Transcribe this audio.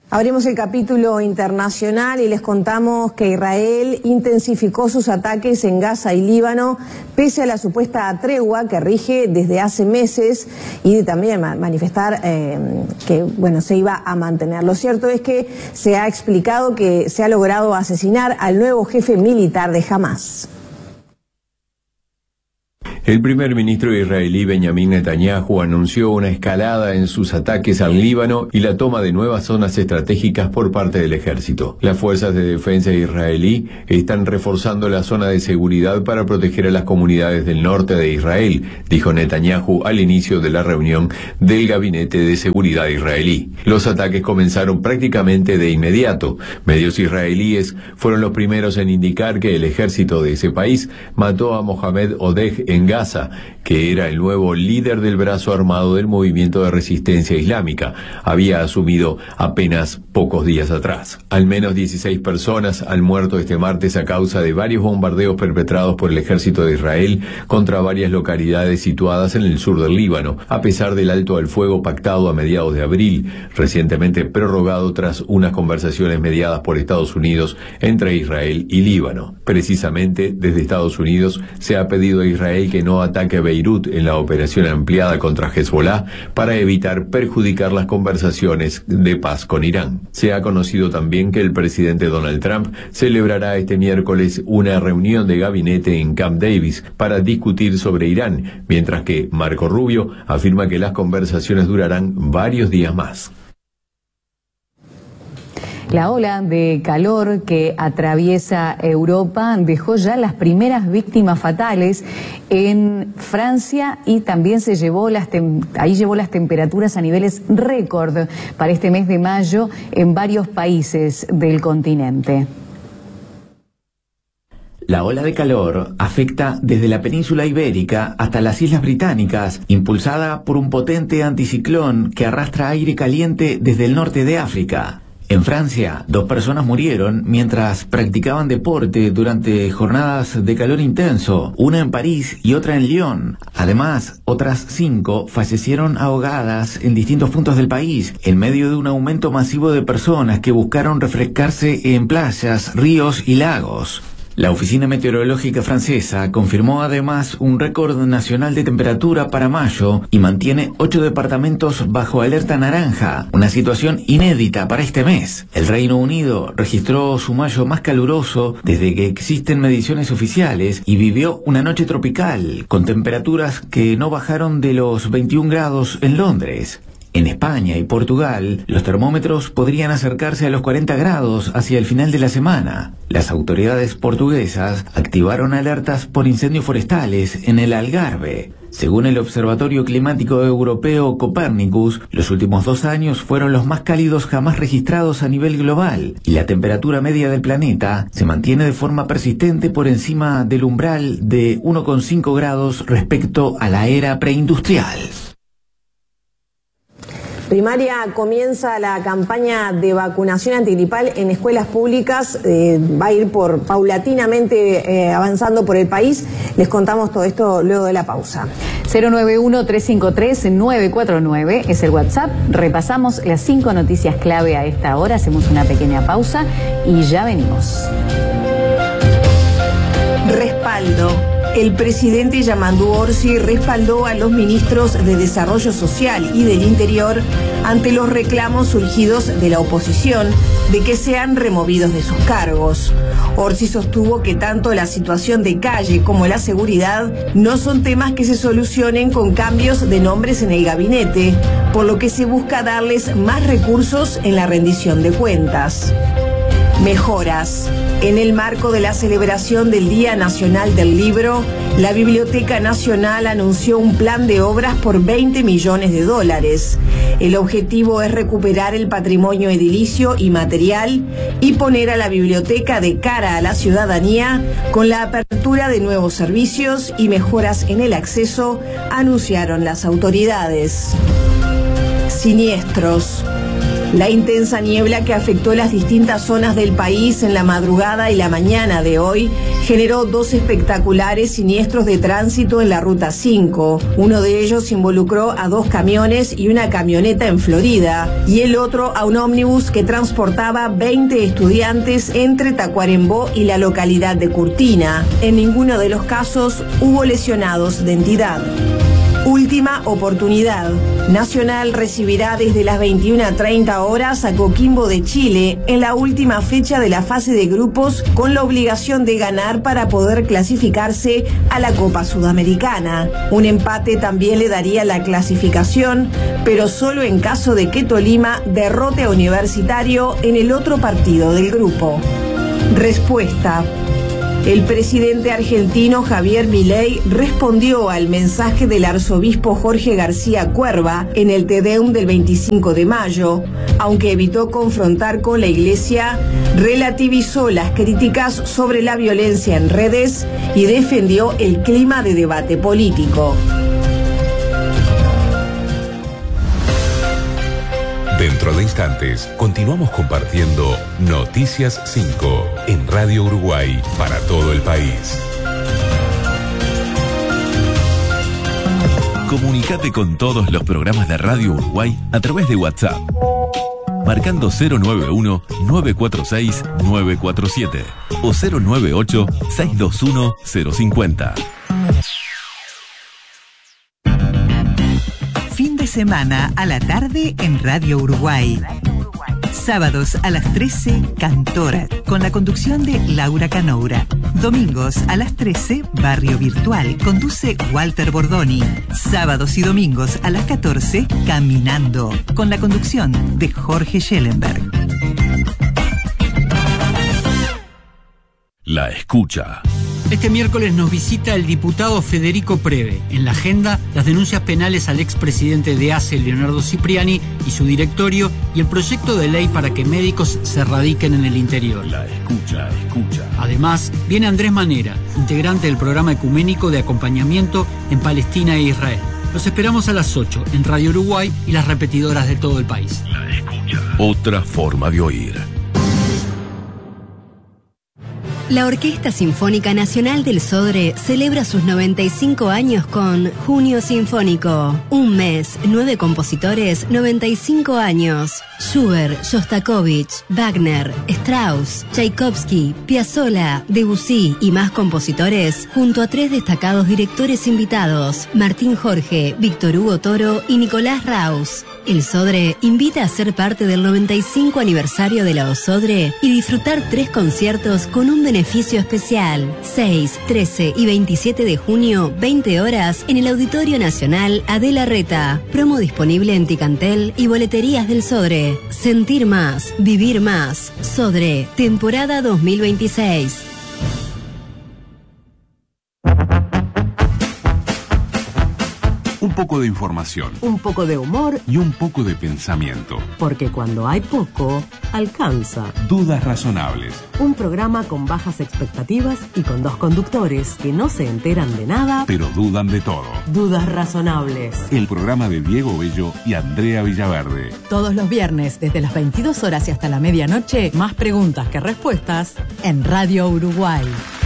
Abrimos el capítulo internacional y les contamos que Israel intensificó sus ataques en Gaza y Líbano pese a la supuesta tregua que rige desde hace meses y también manifestar que se iba a mantener. Lo cierto es que se ha explicado que se ha logrado asesinar al nuevo jefe militar de Hamás. El primer ministro israelí Benjamin Netanyahu anunció una escalada en sus ataques al Líbano y la toma de nuevas zonas estratégicas por parte del ejército. Las fuerzas de defensa israelí están reforzando la zona de seguridad para proteger a las comunidades del norte de Israel, dijo Netanyahu al inicio de la reunión del Gabinete de Seguridad israelí. Los ataques comenzaron prácticamente de inmediato. Medios israelíes fueron los primeros en indicar que el ejército de ese país mató a Mohamed Odeh en Gaza, que era el nuevo líder del brazo armado del movimiento de resistencia islámica. Había asumido apenas pocos días atrás. Al menos 16 personas han muerto este martes a causa de varios bombardeos perpetrados por el ejército de Israel contra varias localidades situadas en el sur del Líbano, a pesar del alto al fuego pactado a mediados de abril, recientemente prorrogado tras unas conversaciones mediadas por Estados Unidos entre Israel y Líbano. Precisamente desde Estados Unidos se ha pedido a Israel que no ataque Beirut en la operación ampliada contra Hezbollah para evitar perjudicar las conversaciones de paz con Irán. Se ha conocido también que el presidente Donald Trump celebrará este miércoles una reunión de gabinete en Camp Davis para discutir sobre Irán, mientras que Marco Rubio afirma que las conversaciones durarán varios días más. La ola de calor que atraviesa Europa dejó ya las primeras víctimas fatales en Francia y también llevó las temperaturas a niveles récord para este mes de mayo en varios países del continente. La ola de calor afecta desde la península ibérica hasta las Islas Británicas, impulsada por un potente anticiclón que arrastra aire caliente desde el norte de África. En Francia, 2 personas murieron mientras practicaban deporte durante jornadas de calor intenso, una en París y otra en Lyon. Además, otras 5 fallecieron ahogadas en distintos puntos del país, en medio de un aumento masivo de personas que buscaron refrescarse en playas, ríos y lagos. La Oficina Meteorológica Francesa confirmó además un récord nacional de temperatura para mayo y mantiene 8 departamentos bajo alerta naranja, una situación inédita para este mes. El Reino Unido registró su mayo más caluroso desde que existen mediciones oficiales y vivió una noche tropical, con temperaturas que no bajaron de los 21 grados en Londres. En España y Portugal, los termómetros podrían acercarse a los 40 grados hacia el final de la semana. Las autoridades portuguesas activaron alertas por incendios forestales en el Algarve. Según el Observatorio Climático Europeo Copernicus, los últimos 2 años fueron los más cálidos jamás registrados a nivel global, y la temperatura media del planeta se mantiene de forma persistente por encima del umbral de 1,5 grados respecto a la era preindustrial. Primaria comienza la campaña de vacunación antigripal en escuelas públicas, va a ir paulatinamente avanzando por el país. Les contamos todo esto luego de la pausa. 091-353-949 es el WhatsApp. Repasamos las 5 noticias clave a esta hora, hacemos una pequeña pausa y ya venimos. Respaldo. El presidente Yamandu Orsi respaldó a los ministros de Desarrollo Social y del Interior ante los reclamos surgidos de la oposición de que sean removidos de sus cargos. Orsi sostuvo que tanto la situación de calle como la seguridad no son temas que se solucionen con cambios de nombres en el gabinete, por lo que se busca darles más recursos en la rendición de cuentas. Mejoras. En el marco de la celebración del Día Nacional del Libro, la Biblioteca Nacional anunció un plan de obras por $20 millones. El objetivo es recuperar el patrimonio edilicio y material y poner a la biblioteca de cara a la ciudadanía con la apertura de nuevos servicios y mejoras en el acceso, anunciaron las autoridades. Siniestros. La intensa niebla que afectó las distintas zonas del país en la madrugada y la mañana de hoy generó 2 espectaculares siniestros de tránsito en la Ruta 5. Uno de ellos involucró a 2 camiones y una camioneta en Florida, y el otro a un ómnibus que transportaba 20 estudiantes entre Tacuarembó y la localidad de Curtina. En ninguno de los casos hubo lesionados de entidad. Última oportunidad. Nacional recibirá desde las 21:30 horas a Coquimbo de Chile en la última fecha de la fase de grupos, con la obligación de ganar para poder clasificarse a la Copa Sudamericana. Un empate también le daría la clasificación, pero solo en caso de que Tolima derrote a Universitario en el otro partido del grupo. Respuesta. El presidente argentino Javier Milei respondió al mensaje del arzobispo Jorge García Cuerva en el Te Deum del 25 de mayo. Aunque evitó confrontar con la Iglesia, relativizó las críticas sobre la violencia en redes y defendió el clima de debate político. Dentro de instantes, continuamos compartiendo Noticias 5 en Radio Uruguay para todo el país. Comunicate con todos los programas de Radio Uruguay a través de WhatsApp, marcando 091-946-947 o 098-621-050. Fin de semana a la tarde en Radio Uruguay. Sábados a las 13, Cantora, con la conducción de Laura Canoura. Domingos a las 13, Barrio Virtual, conduce Walter Bordoni. Sábados y domingos a las 14, Caminando, con la conducción de Jorge Schellenberg. La escucha. Este miércoles nos visita el diputado Federico Preve. En la agenda, las denuncias penales al expresidente de ACE, Leonardo Cipriani, y su directorio, y el proyecto de ley para que médicos se radiquen en el interior. La escucha. Además, viene Andrés Manera, integrante del programa ecuménico de acompañamiento en Palestina e Israel. Los esperamos a las 8 en Radio Uruguay y las repetidoras de todo el país. La escucha. Otra forma de oír. La Orquesta Sinfónica Nacional del Sodre celebra sus 95 años con Junio Sinfónico. Un mes, 9 compositores, 95 años. Schubert, Shostakovich, Wagner, Strauss, Tchaikovsky, Piazzolla, Debussy y más compositores, junto a 3 destacados directores invitados, Martín Jorge, Víctor Hugo Toro y Nicolás Raus. El Sodre invita a ser parte del 95 aniversario de la OSODRE y disfrutar 3 conciertos con un beneficio especial. 6, 13 y 27 de junio, 20 horas, en el Auditorio Nacional Adela Reta. Promo disponible en Ticantel y boleterías del Sodre. Sentir más, vivir más. Sodre, temporada 2026. Un poco de información. Un poco de humor. Y un poco de pensamiento. Porque cuando hay poco, alcanza. Dudas razonables. Un programa con bajas expectativas y con 2 conductores que no se enteran de nada, pero dudan de todo. Dudas razonables. El programa de Diego Bello y Andrea Villaverde. Todos los viernes, desde las 22 horas y hasta la medianoche, más preguntas que respuestas en Radio Uruguay.